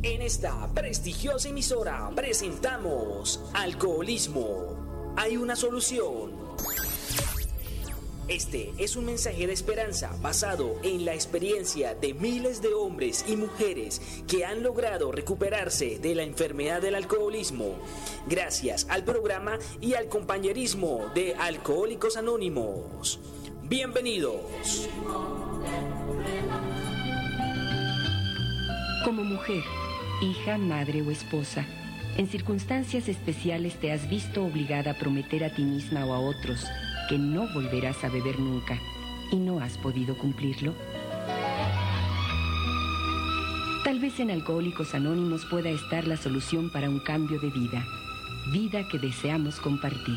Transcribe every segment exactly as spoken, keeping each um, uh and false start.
En esta prestigiosa emisora presentamos Alcoholismo. Hay una solución. Este es un mensaje de esperanza basado en la experiencia de miles de hombres y mujeres que han logrado recuperarse de la enfermedad del alcoholismo gracias al programa y al compañerismo de Alcohólicos Anónimos. Bienvenidos. Como mujer, hija, madre o esposa, en circunstancias especiales te has visto obligada a prometer a ti misma o a otros que no volverás a beber nunca y no has podido cumplirlo. Tal vez en Alcohólicos Anónimos pueda estar la solución para un cambio de vida, vida que deseamos compartir.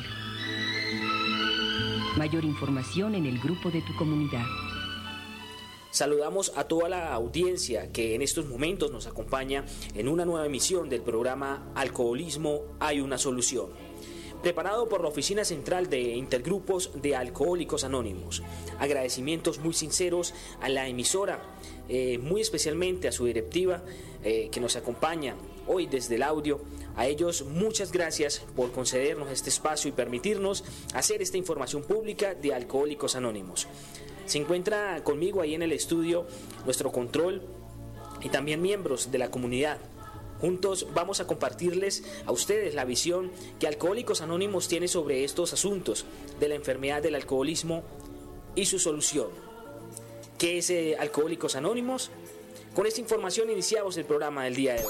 Mayor información en el grupo de tu comunidad. Saludamos a toda la audiencia que en estos momentos nos acompaña en una nueva emisión del programa Alcoholismo Hay una Solución, preparado por la Oficina Central de Intergrupos de Alcohólicos Anónimos. Agradecimientos muy sinceros a la emisora, eh, muy especialmente a su directiva eh, que nos acompaña hoy desde el audio. A ellos muchas gracias por concedernos este espacio y permitirnos hacer esta información pública de Alcohólicos Anónimos. Se encuentra conmigo ahí en el estudio nuestro control y también miembros de la comunidad. Juntos vamos a compartirles a ustedes la visión que Alcohólicos Anónimos tiene sobre estos asuntos de la enfermedad del alcoholismo y su solución. ¿Qué es eh, Alcohólicos Anónimos? Con esta información iniciamos el programa del día de hoy.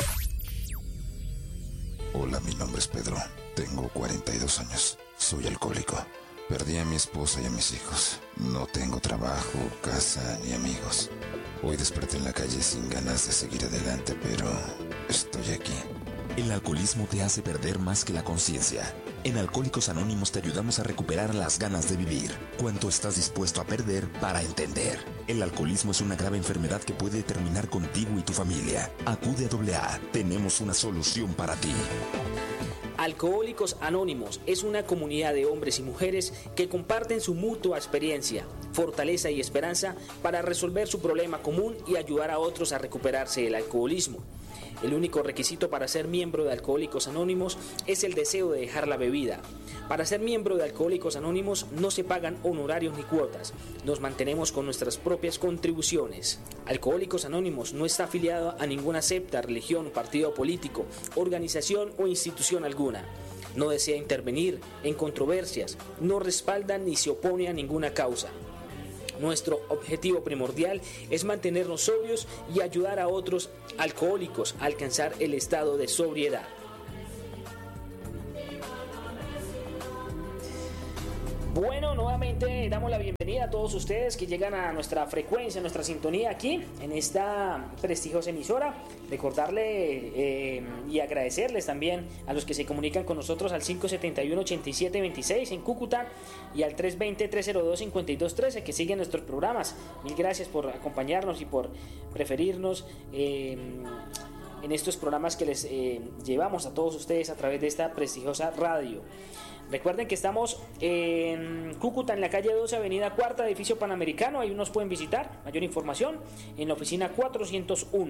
Hola, mi nombre es Pedro. Tengo cuarenta y dos años. Soy alcohólico. Perdí a mi esposa y a mis hijos. No tengo trabajo, casa ni amigos. Hoy desperté en la calle sin ganas de seguir adelante, pero estoy aquí. El alcoholismo te hace perder más que la conciencia. En Alcohólicos Anónimos te ayudamos a recuperar las ganas de vivir. ¿Cuánto estás dispuesto a perder para entender? El alcoholismo es una grave enfermedad que puede terminar contigo y tu familia. Acude a doble A. Tenemos una solución para ti. Alcohólicos Anónimos es una comunidad de hombres y mujeres que comparten su mutua experiencia, fortaleza y esperanza para resolver su problema común y ayudar a otros a recuperarse del alcoholismo. El único requisito para ser miembro de Alcohólicos Anónimos es el deseo de dejar la bebida. Para ser miembro de Alcohólicos Anónimos no se pagan honorarios ni cuotas. Nos mantenemos con nuestras propias contribuciones. Alcohólicos Anónimos no está afiliado a ninguna secta, religión, partido político, organización o institución alguna. No desea intervenir en controversias, no respalda ni se opone a ninguna causa. Nuestro objetivo primordial es mantenernos sobrios y ayudar a otros alcohólicos a alcanzar el estado de sobriedad. Bueno, nuevamente damos la bienvenida a todos ustedes que llegan a nuestra frecuencia, a nuestra sintonía aquí en esta prestigiosa emisora. Recordarle eh, y agradecerles también a los que se comunican con nosotros al cinco siete uno, ocho siete dos seis en Cúcuta y al tres dos cero, tres cero dos, cinco dos uno tres que siguen nuestros programas. Mil gracias por acompañarnos y por preferirnos eh, en estos programas que les eh, llevamos a todos ustedes a través de esta prestigiosa radio. Recuerden que estamos en Cúcuta, en la calle doce, avenida Cuarta, edificio Panamericano. Ahí nos pueden visitar. Mayor información en la oficina cuatrocientos uno.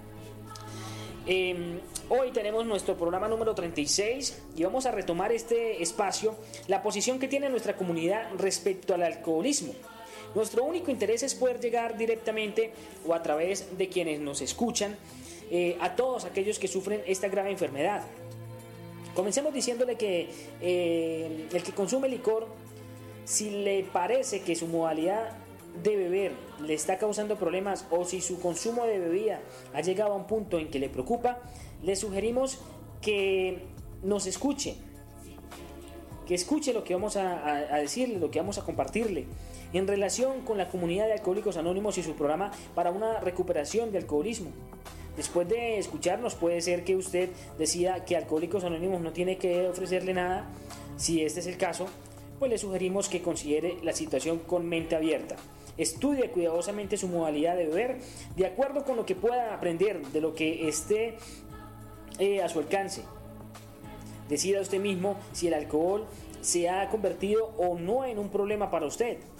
Eh, hoy tenemos nuestro programa número treinta y seis y vamos a retomar este espacio, la posición que tiene nuestra comunidad respecto al alcoholismo. Nuestro único interés es poder llegar directamente o a través de quienes nos escuchan eh, a todos aquellos que sufren esta grave enfermedad. Comencemos diciéndole que eh, el que consume licor, si le parece que su modalidad de beber le está causando problemas o si su consumo de bebida ha llegado a un punto en que le preocupa, le sugerimos que nos escuche, que escuche lo que vamos a, a, a decirle, lo que vamos a compartirle en relación con la comunidad de Alcohólicos Anónimos y su programa para una recuperación de alcoholismo. Después de escucharnos, puede ser que usted decida que Alcohólicos Anónimos no tiene que ofrecerle nada. Si este es el caso, pues le sugerimos que considere la situación con mente abierta. Estudie cuidadosamente su modalidad de beber de acuerdo con lo que pueda aprender, de lo que esté eh, a su alcance. Decida usted mismo si el alcohol se ha convertido o no en un problema para usted.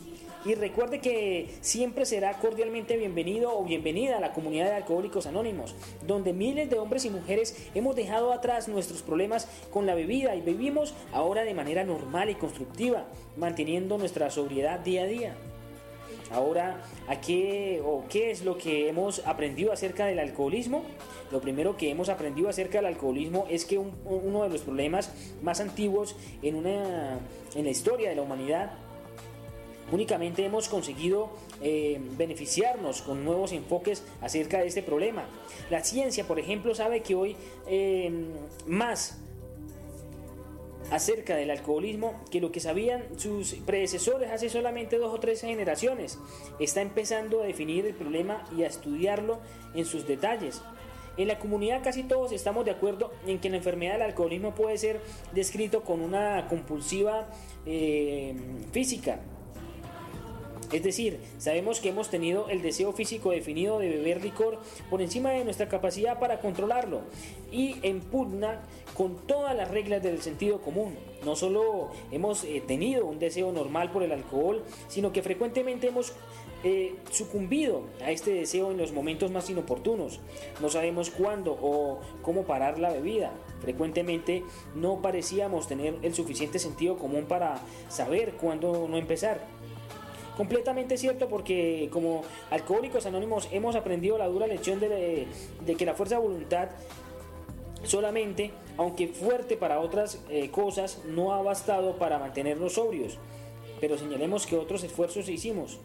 y recuerde que siempre será cordialmente bienvenido o bienvenida a la comunidad de Alcohólicos Anónimos, donde miles de hombres y mujeres hemos dejado atrás nuestros problemas con la bebida y vivimos ahora de manera normal y constructiva, manteniendo nuestra sobriedad día a día. Ahora, ¿a qué o qué es lo que hemos aprendido acerca del alcoholismo? Lo primero que hemos aprendido acerca del alcoholismo es que un, uno de los problemas más antiguos en, una, en la historia de la humanidad, únicamente hemos conseguido eh, beneficiarnos con nuevos enfoques acerca de este problema. La ciencia, por ejemplo, sabe que hoy eh, más acerca del alcoholismo que lo que sabían sus predecesores hace solamente dos o tres generaciones. Está empezando a definir el problema y a estudiarlo en sus detalles. En la comunidad casi todos estamos de acuerdo en que la enfermedad del alcoholismo puede ser descrito con una compulsiva eh, física. Es decir, sabemos que hemos tenido el deseo físico definido de beber licor por encima de nuestra capacidad para controlarlo y en pugna con todas las reglas del sentido común. No solo hemos eh, tenido un deseo normal por el alcohol, sino que frecuentemente hemos eh, sucumbido a este deseo en los momentos más inoportunos. No sabemos cuándo o cómo parar la bebida. Frecuentemente no parecíamos tener el suficiente sentido común para saber cuándo no empezar. Completamente cierto, porque como Alcohólicos Anónimos hemos aprendido la dura lección de, de que la fuerza de voluntad solamente, aunque fuerte para otras eh, cosas, no ha bastado para mantenernos sobrios. Pero señalemos que otros esfuerzos hicimos.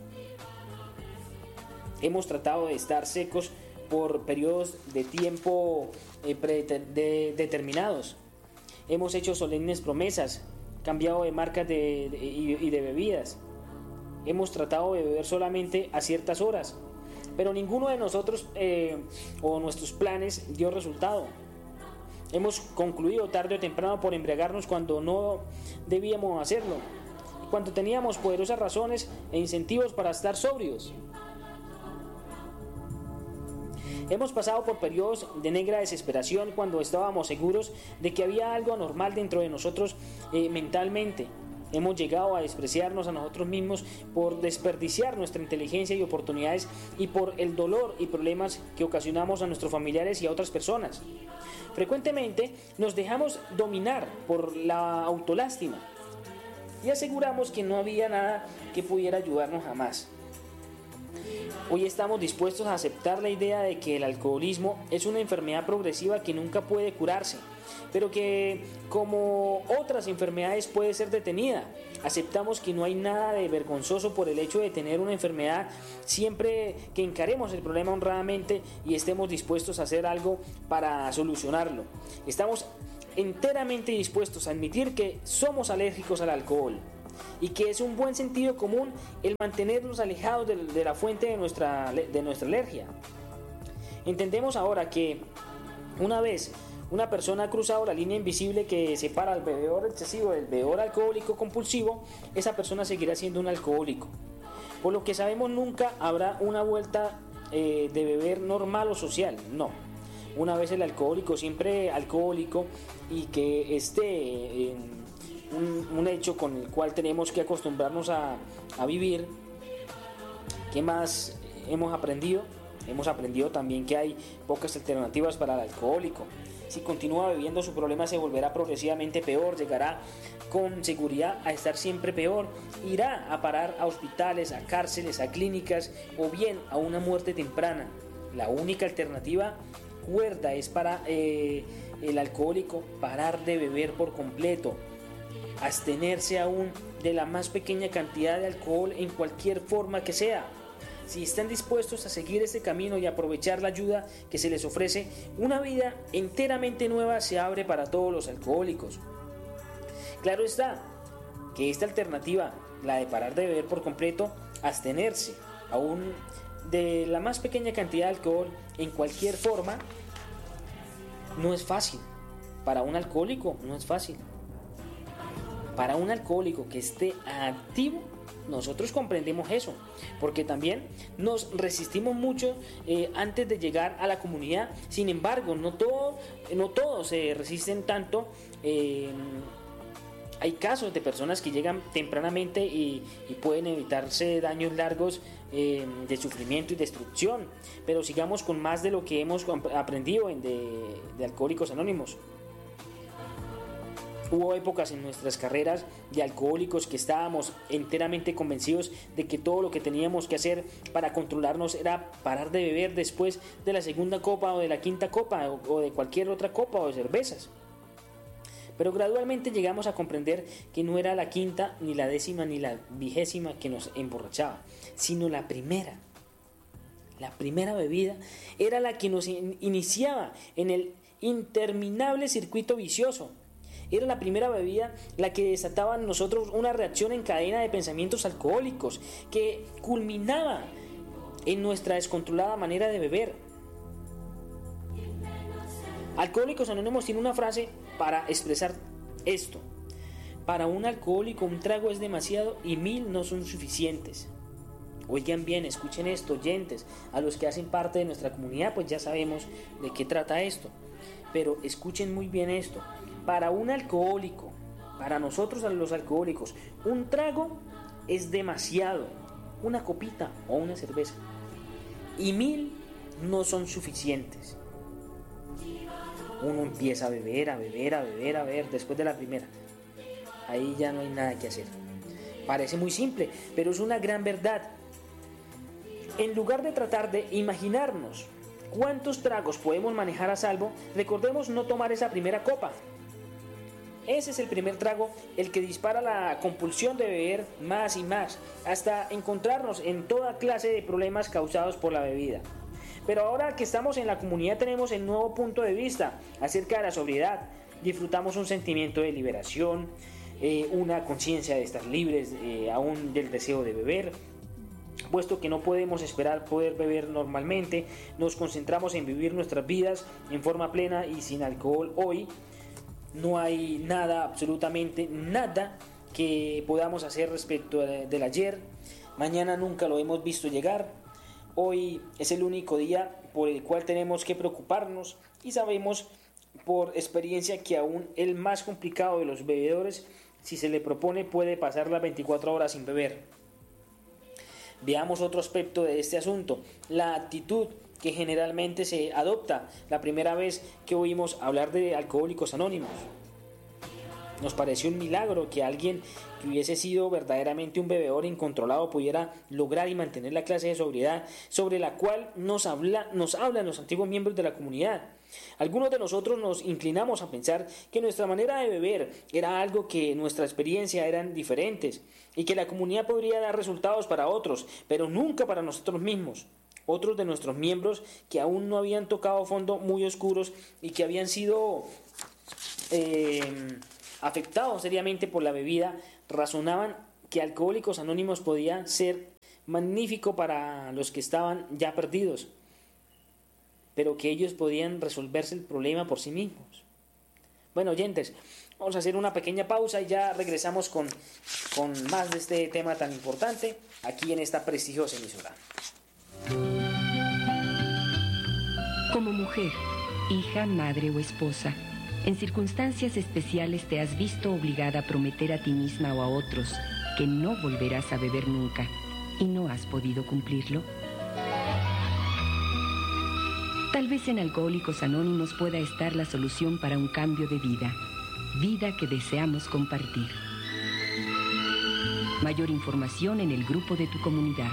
Hemos tratado de estar secos por periodos de tiempo eh, predeterminados. Hemos hecho solemnes promesas, cambiado de marcas de, de, y, y de bebidas. Hemos tratado de beber solamente a ciertas horas, pero ninguno de nosotros eh, o nuestros planes dio resultado. Hemos concluido tarde o temprano por embriagarnos cuando no debíamos hacerlo, cuando teníamos poderosas razones e incentivos para estar sobrios. Hemos pasado por periodos de negra desesperación cuando estábamos seguros de que había algo anormal dentro de nosotros eh, mentalmente. Hemos llegado a despreciarnos a nosotros mismos por desperdiciar nuestra inteligencia y oportunidades y por el dolor y problemas que ocasionamos a nuestros familiares y a otras personas. Frecuentemente nos dejamos dominar por la autolástima y aseguramos que no había nada que pudiera ayudarnos jamás. Hoy estamos dispuestos a aceptar la idea de que el alcoholismo es una enfermedad progresiva que nunca puede curarse, pero que, como otras enfermedades, puede ser detenida. Aceptamos que no hay nada de vergonzoso por el hecho de tener una enfermedad siempre que encaremos el problema honradamente y estemos dispuestos a hacer algo para solucionarlo. Estamos enteramente dispuestos a admitir que somos alérgicos al alcohol y que es un buen sentido común el mantenernos alejados de, de la fuente de nuestra, de nuestra alergia. Entendemos ahora que una vez una persona ha cruzado la línea invisible que separa al bebedor excesivo del bebedor alcohólico compulsivo, esa persona seguirá siendo un alcohólico. Por lo que sabemos, nunca habrá una vuelta eh, de beber normal o social, no. Una vez el alcohólico, siempre alcohólico, y que esté en un, un hecho con el cual tenemos que acostumbrarnos a, a vivir. ¿Qué más hemos aprendido? Hemos aprendido también que hay pocas alternativas para el alcohólico. Si continúa bebiendo, su problema se volverá progresivamente peor, llegará con seguridad a estar siempre peor, irá a parar a hospitales, a cárceles, a clínicas o bien a una muerte temprana. La única alternativa cuerda es para eh, el alcohólico parar de beber por completo, abstenerse aún de la más pequeña cantidad de alcohol en cualquier forma que sea. Si están dispuestos a seguir este camino y aprovechar la ayuda que se les ofrece, una vida enteramente nueva se abre para todos los alcohólicos. Claro está que esta alternativa, la de parar de beber por completo, abstenerse aún de la más pequeña cantidad de alcohol en cualquier forma, no es fácil. Para un alcohólico no es fácil. Para un alcohólico que esté activo, nosotros comprendemos eso, porque también nos resistimos mucho eh, antes de llegar a la comunidad. Sin embargo, no, todo, no todos se resisten tanto eh, Hay casos de personas que llegan tempranamente y, y pueden evitarse daños largos eh, de sufrimiento y destrucción. Pero sigamos con más de lo que hemos aprendido en de, de Alcohólicos Anónimos. Hubo épocas en nuestras carreras de alcohólicos que estábamos enteramente convencidos de que todo lo que teníamos que hacer para controlarnos era parar de beber después de la segunda copa o de la quinta copa o, o de cualquier otra copa o de cervezas. Pero gradualmente llegamos a comprender que no era la quinta, ni la décima, ni la vigésima que nos emborrachaba, sino la primera. La primera bebida era la que nos in- iniciaba en el interminable circuito vicioso. Era la primera bebida la que desataba en nosotros una reacción en cadena de pensamientos alcohólicos que culminaba en nuestra descontrolada manera de beber. Alcohólicos Anónimos tiene una frase para expresar esto: para un alcohólico un trago es demasiado y mil no son suficientes. Oigan bien, escuchen esto, oyentes, a los que hacen parte de nuestra comunidad, pues ya sabemos de qué trata esto, pero escuchen muy bien esto. Para un alcohólico, para nosotros los alcohólicos, un trago es demasiado, una copita o una cerveza, y mil no son suficientes. Uno empieza a beber, a beber, a beber, a beber después de la primera. Ahí ya no hay nada que hacer. Parece muy simple, pero es una gran verdad. En lugar de tratar de imaginarnos cuántos tragos podemos manejar a salvo, recordemos no tomar esa primera copa. Ese es el primer trago, el que dispara la compulsión de beber más y más, hasta encontrarnos en toda clase de problemas causados por la bebida. Pero ahora que estamos en la comunidad tenemos el nuevo punto de vista acerca de la sobriedad. Disfrutamos un sentimiento de liberación, eh, una conciencia de estar libres eh, aún del deseo de beber. Puesto que no podemos esperar poder beber normalmente, nos concentramos en vivir nuestras vidas en forma plena y sin alcohol hoy. No hay nada, absolutamente nada que podamos hacer respecto del ayer. Mañana nunca lo hemos visto llegar. Hoy es el único día por el cual tenemos que preocuparnos y sabemos por experiencia que aún el más complicado de los bebedores, si se le propone, puede pasar las veinticuatro horas sin beber. Veamos otro aspecto de este asunto, la actitud que generalmente se adopta la primera vez que oímos hablar de Alcohólicos Anónimos. Nos pareció un milagro que alguien que hubiese sido verdaderamente un bebedor incontrolado pudiera lograr y mantener la clase de sobriedad sobre la cual nos, habla, nos hablan los antiguos miembros de la comunidad. Algunos de nosotros nos inclinamos a pensar que nuestra manera de beber era algo que nuestra experiencia eran diferentes y que la comunidad podría dar resultados para otros, pero nunca para nosotros mismos. Otros de nuestros miembros que aún no habían tocado fondo muy oscuros y que habían sido eh, afectados seriamente por la bebida, razonaban que Alcohólicos Anónimos podía ser magnífico para los que estaban ya perdidos, pero que ellos podían resolverse el problema por sí mismos. Bueno, oyentes, vamos a hacer una pequeña pausa y ya regresamos con, con más de este tema tan importante aquí en esta prestigiosa emisora. Como mujer, hija, madre o esposa, en circunstancias especiales te has visto obligada a prometer a ti misma o a otros que no volverás a beber nunca y no has podido cumplirlo. Tal vez en Alcohólicos Anónimos pueda estar la solución para un cambio de vida, vida que deseamos compartir. Mayor información en el grupo de tu comunidad.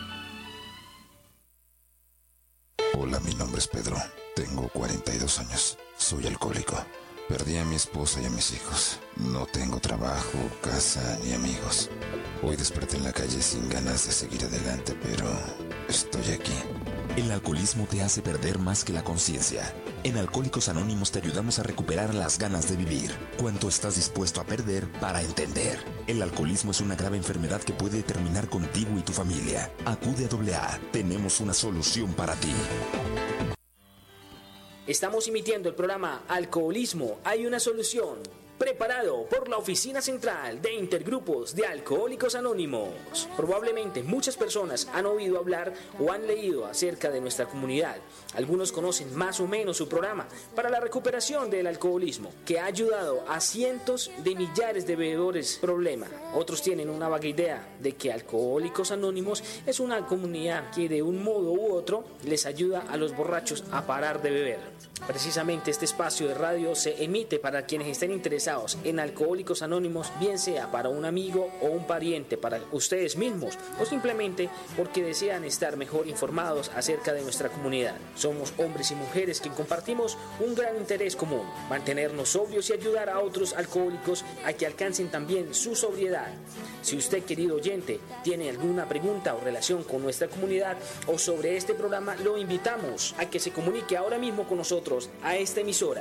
Hola, mi nombre es Pedro. Tengo cuarenta y dos años. Soy alcohólico. Perdí a mi esposa y a mis hijos. No tengo trabajo, casa ni amigos. Hoy desperté en la calle sin ganas de seguir adelante, pero estoy aquí. El alcoholismo te hace perder más que la conciencia. En Alcohólicos Anónimos te ayudamos a recuperar las ganas de vivir. ¿Cuánto estás dispuesto a perder para entender? El alcoholismo es una grave enfermedad que puede terminar contigo y tu familia. Acude a doble A. Tenemos una solución para ti. Estamos emitiendo el programa Alcoholismo, hay una solución. preparado por la Oficina Central de Intergrupos de Alcohólicos Anónimos. Probablemente muchas personas han oído hablar o han leído acerca de nuestra comunidad. Algunos conocen más o menos su programa para la recuperación del alcoholismo, que ha ayudado a cientos de millares de bebedores problema. Otros tienen una vaga idea de que Alcohólicos Anónimos es una comunidad que de un modo u otro les ayuda a los borrachos a parar de beber. Precisamente este espacio de radio se emite para quienes estén interesados en Alcohólicos Anónimos, bien sea para un amigo o un pariente, para ustedes mismos o simplemente porque desean estar mejor informados acerca de nuestra comunidad. Somos hombres y mujeres que compartimos un gran interés común: mantenernos sobrios y ayudar a otros alcohólicos a que alcancen también su sobriedad. Si usted, querido oyente, tiene alguna pregunta o relación con nuestra comunidad o sobre este programa, lo invitamos a que se comunique ahora mismo con nosotros a esta emisora.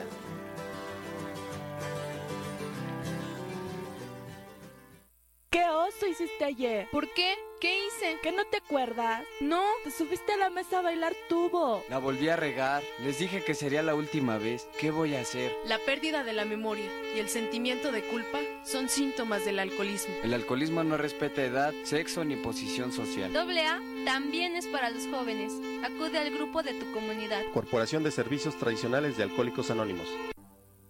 ¿Qué oso hiciste ayer? ¿Por qué? ¿Qué hice? ¿Que no te acuerdas? No. Te subiste a la mesa a bailar tubo. La volví a regar. Les dije que sería la última vez. ¿Qué voy a hacer? La pérdida de la memoria y el sentimiento de culpa son síntomas del alcoholismo. El alcoholismo no respeta edad, sexo ni posición social. Doble A también es para los jóvenes. Acude al grupo de tu comunidad. Corporación de Servicios Tradicionales de Alcohólicos Anónimos.